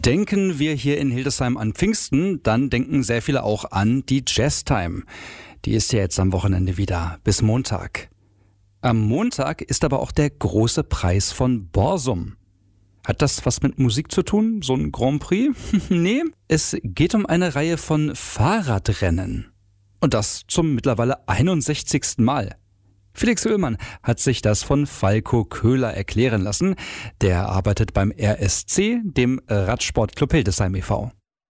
Denken wir hier in Hildesheim an Pfingsten, dann denken sehr viele auch an die Jazztime. Die ist ja jetzt am Wochenende wieder, bis Montag. Am Montag ist aber auch der große Preis von Borsum. Hat das was mit Musik zu tun, so ein Grand Prix? Nee, es geht um eine Reihe von Fahrradrennen. Und das zum mittlerweile 61. Mal. Felix Oehlmann hat sich das von Falco Köhler erklären lassen. Der arbeitet beim RSC, dem Radsportclub Hildesheim e.V.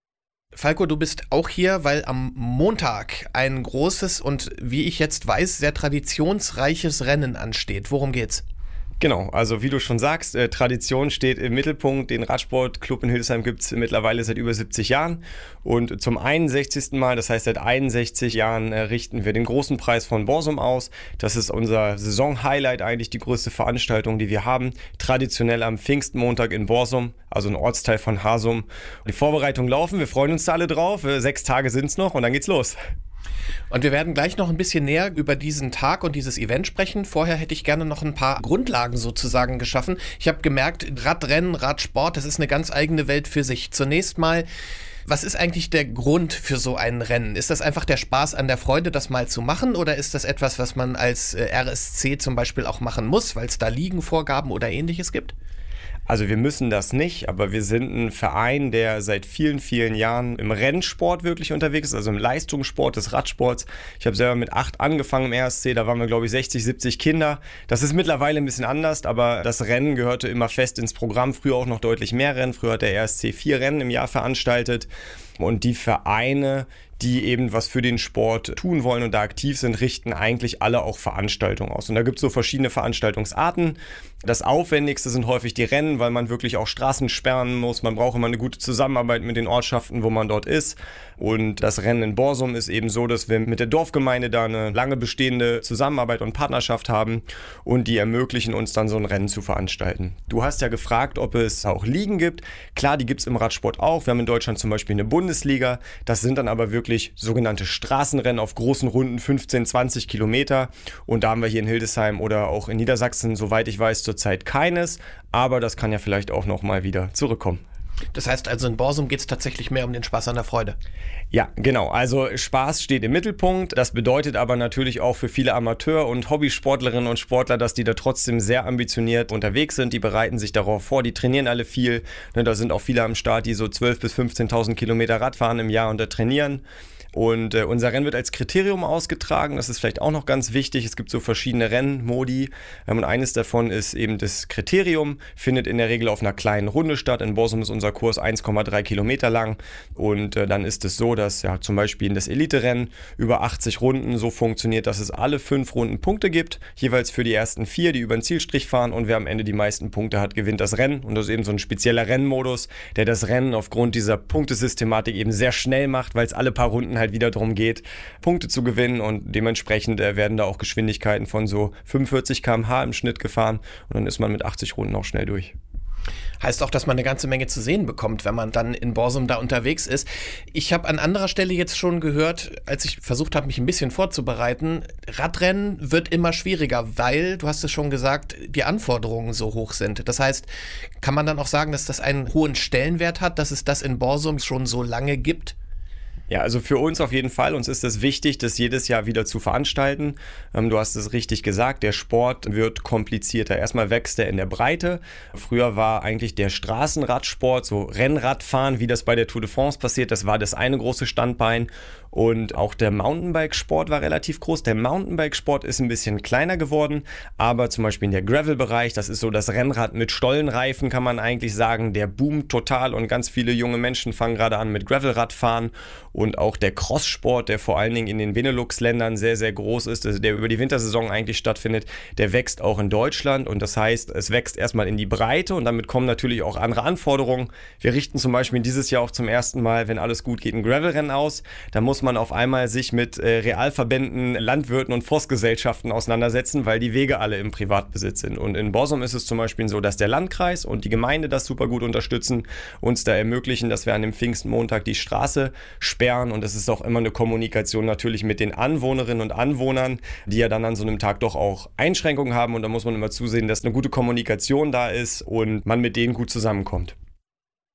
Falco, du bist auch hier, weil am Montag ein großes und, wie ich jetzt weiß, sehr traditionsreiches Rennen ansteht. Worum geht's? Genau, also wie du schon sagst, Tradition steht im Mittelpunkt. Den Radsportclub in Hildesheim gibt es mittlerweile seit über 70 Jahren. Und zum 61. Mal, das heißt seit 61 Jahren, richten wir den großen Preis von Borsum aus. Das ist unser Saisonhighlight, eigentlich die größte Veranstaltung, die wir haben. Traditionell am Pfingstmontag in Borsum, also ein Ortsteil von Hasum. Die Vorbereitungen laufen, wir freuen uns da alle drauf. 6 Tage sind es noch und dann geht's los. Und wir werden gleich noch ein bisschen näher über diesen Tag und dieses Event sprechen. Vorher hätte ich gerne noch ein paar Grundlagen sozusagen geschaffen. Ich habe gemerkt, Radrennen, Radsport, das ist eine ganz eigene Welt für sich. Zunächst mal, was ist eigentlich der Grund für so ein Rennen? Ist das einfach der Spaß an der Freude, das mal zu machen? Oder ist das etwas, was man als RSC zum Beispiel auch machen muss, weil es da Liegenvorgaben oder Ähnliches gibt? Also wir müssen das nicht, aber wir sind ein Verein, der seit vielen, vielen Jahren im Rennsport wirklich unterwegs ist, also im Leistungssport des Radsports. Ich habe selber mit 8 angefangen im RSC, da waren wir, glaube ich, 60, 70 Kinder. Das ist mittlerweile ein bisschen anders, aber das Rennen gehörte immer fest ins Programm. Früher auch noch deutlich mehr Rennen. Früher hat der RSC 4 Rennen im Jahr veranstaltet. Und die Vereine, die eben was für den Sport tun wollen und da aktiv sind, richten eigentlich alle auch Veranstaltungen aus. Und da gibt es so verschiedene Veranstaltungsarten. Das Aufwendigste sind häufig die Rennen, weil man wirklich auch Straßen sperren muss. Man braucht immer eine gute Zusammenarbeit mit den Ortschaften, wo man dort ist. Und das Rennen in Borsum ist eben so, dass wir mit der Dorfgemeinde da eine lange bestehende Zusammenarbeit und Partnerschaft haben und die ermöglichen uns dann so ein Rennen zu veranstalten. Du hast ja gefragt, ob es auch Ligen gibt. Klar, die gibt es im Radsport auch. Wir haben in Deutschland zum Beispiel eine Bundesliga. Das sind dann aber wirklich sogenannte Straßenrennen auf großen Runden, 15, 20 Kilometer. Und da haben wir hier in Hildesheim oder auch in Niedersachsen, soweit ich weiß, zurzeit keines. Aber das kann ja vielleicht auch noch mal wieder zurückkommen. Das heißt also, in Borsum geht es tatsächlich mehr um den Spaß an der Freude. Ja, genau. Also Spaß steht im Mittelpunkt. Das bedeutet aber natürlich auch für viele Amateur- und Hobbysportlerinnen und Sportler, dass die da trotzdem sehr ambitioniert unterwegs sind. Die bereiten sich darauf vor, die trainieren alle viel. Da sind auch viele am Start, die so 12.000 bis 15.000 Kilometer Rad fahren im Jahr und da trainieren. Und unser Rennen wird als Kriterium ausgetragen. Das ist vielleicht auch noch ganz wichtig. Es gibt so verschiedene Rennmodi. Und eines davon ist eben das Kriterium. Findet in der Regel auf einer kleinen Runde statt. In Borsum ist unser Kurs 1,3 Kilometer lang. Und dann ist es so, dass ja zum Beispiel in das Elite-Rennen über 80 Runden so funktioniert, dass es alle 5 Runden Punkte gibt. Jeweils für die ersten 4, die über den Zielstrich fahren. Und wer am Ende die meisten Punkte hat, gewinnt das Rennen. Und das ist eben so ein spezieller Rennmodus, der das Rennen aufgrund dieser Punktesystematik eben sehr schnell macht, weil es alle paar Runden halt wieder darum geht, Punkte zu gewinnen und dementsprechend werden da auch Geschwindigkeiten von so 45 km/h im Schnitt gefahren und dann ist man mit 80 Runden auch schnell durch. Heißt auch, dass man eine ganze Menge zu sehen bekommt, wenn man dann in Borsum da unterwegs ist. Ich habe an anderer Stelle jetzt schon gehört, als ich versucht habe, mich ein bisschen vorzubereiten, Radrennen wird immer schwieriger, weil, du hast es schon gesagt, die Anforderungen so hoch sind. Das heißt, kann man dann auch sagen, dass das einen hohen Stellenwert hat, dass es das in Borsum schon so lange gibt? Ja, also für uns auf jeden Fall. Uns ist es wichtig, das jedes Jahr wieder zu veranstalten. Du hast es richtig gesagt, der Sport wird komplizierter. Erstmal wächst er in der Breite. Früher war eigentlich der Straßenradsport, so Rennradfahren, wie das bei der Tour de France passiert, das war das eine große Standbein. Und auch der Mountainbike-Sport war relativ groß. Der Mountainbike-Sport ist ein bisschen kleiner geworden, aber zum Beispiel in der Gravel-Bereich, das ist so das Rennrad mit Stollenreifen, kann man eigentlich sagen, der boomt total und ganz viele junge Menschen fangen gerade an mit Gravelradfahren. Und auch der Crosssport, der vor allen Dingen in den Benelux-Ländern sehr, sehr groß ist, also der über die Wintersaison eigentlich stattfindet, der wächst auch in Deutschland. Und das heißt, es wächst erstmal in die Breite und damit kommen natürlich auch andere Anforderungen. Wir richten zum Beispiel dieses Jahr auch zum ersten Mal, wenn alles gut geht, ein Gravelrennen aus. Da muss man auf einmal sich mit Realverbänden, Landwirten und Forstgesellschaften auseinandersetzen, weil die Wege alle im Privatbesitz sind. Und in Borsum ist es zum Beispiel so, dass der Landkreis und die Gemeinde das super gut unterstützen, uns da ermöglichen, dass wir an dem Pfingstmontag die Straße sperren. Und es ist auch immer eine Kommunikation natürlich mit den Anwohnerinnen und Anwohnern, die ja dann an so einem Tag doch auch Einschränkungen haben. Und da muss man immer zusehen, dass eine gute Kommunikation da ist und man mit denen gut zusammenkommt.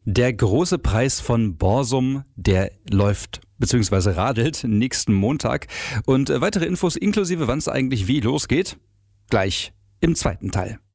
Der große Preis von Borsum, der läuft bzw. radelt nächsten Montag. Und weitere Infos inklusive wann es eigentlich wie losgeht, gleich im zweiten Teil.